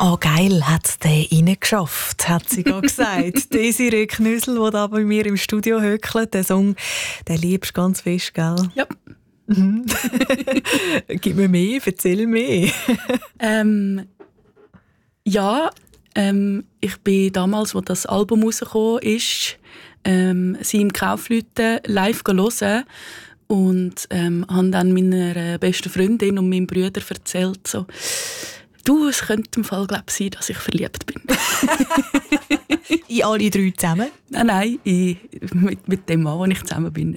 Oh geil, hat es den reingeschafft, hat sie gerade gesagt. Desiree Knüssel, die da bei mir im Studio hückelt, den Song, den liebst du ganz fest, gell? Ja. Gib mir mehr, erzähl mehr. Ich bin damals, als das Album rausgekommen ist, sie im Kaufleuten live hören und habe dann meiner besten Freundin und meinem Bruder erzählt, so, du, es könnte im Fall sein, dass ich verliebt bin. In alle drei zusammen? Nein, mit dem Mann, mit dem ich zusammen bin.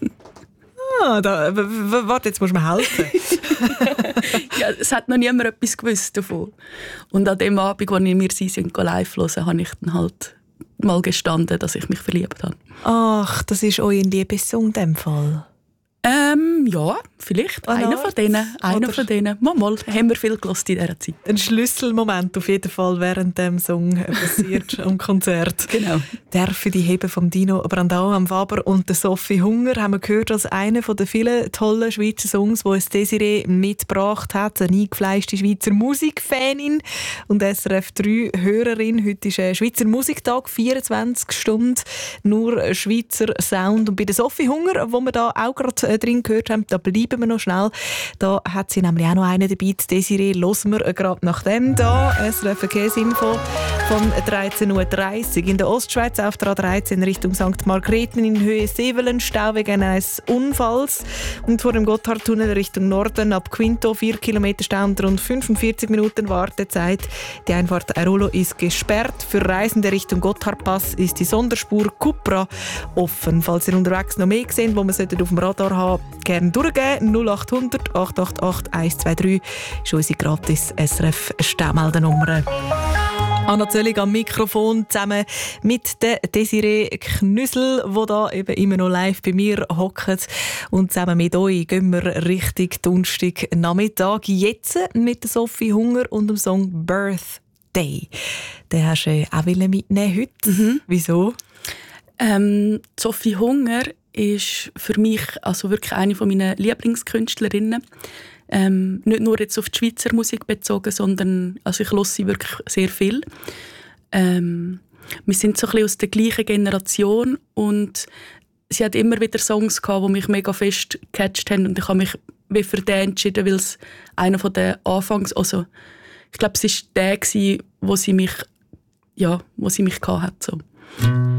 Warte, jetzt musst du mir helfen. Ja, es hat noch niemand etwas gewusst davon. Und an dem Abend, als wir sie live hören, habe ich dann halt mal gestanden, dass ich mich verliebt habe. Ach, das ist euer Liebessong in dem Fall? Ja, vielleicht. Einer von denen. Mal, haben wir viel gehört in dieser Zeit. Ein Schlüsselmoment auf jeden Fall während dem Song passiert am Konzert. Genau. «Därfe die Hebe» vom Dino Brandao, am Faber und der Sophie Hunger haben wir gehört als einer der vielen tollen Schweizer Songs, die es Desiree mitgebracht hat. Eine eingefleischte Schweizer Musikfanin und SRF 3 Hörerin. Heute ist Schweizer Musiktag, 24 Stunden nur Schweizer Sound. Und bei der Sophie Hunger, wo wir da auch gerade drin gehört haben, da bleiben wir noch schnell. Da hat sie nämlich auch noch einen dabei, die Desiree. Hören wir gerade nach dem da. SRF Verkehrsinfo von 13.30 Uhr. In der Ostschweiz auf der A13 Richtung St. Margrethen in Höhe Sevelen, Stau wegen eines Unfalls. Und vor dem Gotthardtunnel Richtung Norden ab Quinto 4 Kilometer Stau und rund 45 Minuten Wartezeit. Die Einfahrt Airolo ist gesperrt. Für Reisende Richtung Gotthardpass ist die Sonderspur Cupra offen. Falls ihr unterwegs noch mehr seht, wo man auf dem Radar haben, gerne durchgeben. 0800 888 123 ist unsere gratis SRF Staumeldennummer. Anna Zöllig am Mikrofon zusammen mit der Desiree Knüssel, die da eben immer noch live bei mir hockt. Und zusammen mit euch gehen wir Richtung Donnerstag Nachmittag. Jetzt mit der Sophie Hunger und dem Song «Birthday». Den hast du auch mitnehmen heute. Mhm. Wieso? Sophie Hunger ist für mich also wirklich eine meiner Lieblingskünstlerinnen. Nicht nur jetzt auf die Schweizer Musik bezogen, sondern also ich höre sie wirklich sehr viel. Wir sind so ein bisschen aus der gleichen Generation und sie hat immer wieder Songs gehabt, die mich mega fest gecatcht haben und ich habe mich wie für den entschieden, weil es einer von den Anfangs, also ich glaube, es war der, wo sie mich gehabt hat. So.